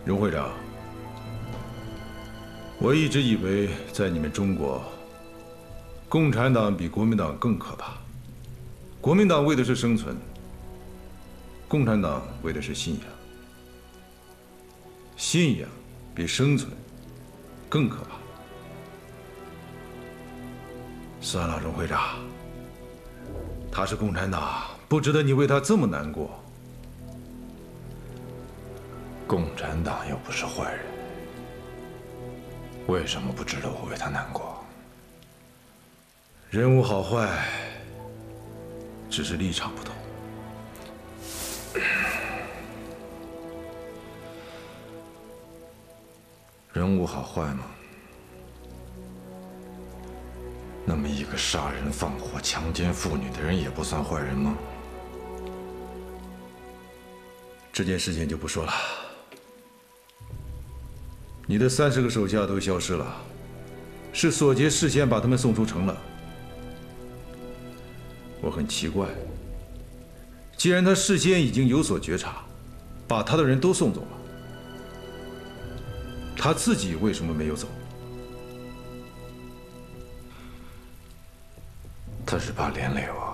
荣会长，我一直以为在你们中国，共产党比国民党更可怕。国民党为的是生存，共产党为的是信仰。信仰比生存更可怕。算了，荣会长，他是共产党，不值得你为他这么难过。 共产党又不是坏人，为什么不值得我为他难过？ 人无好坏，只是立场不同。 人无好坏吗？那么一个杀人放火、强奸妇女的人也不算坏人吗？ 这件事情就不说了。你的30个手下都消失了，是索杰事先把他们送出城了。我很奇怪，既然他事先已经有所觉察，把他的人都送走了，他自己为什么没有走？ 他是怕连累我。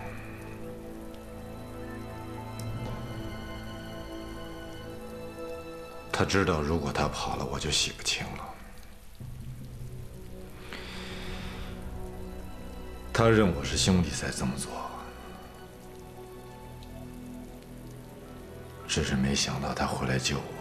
他知道，如果他跑了，我就洗不清了。他认我是兄弟才这么做，只是没想到他回来救我。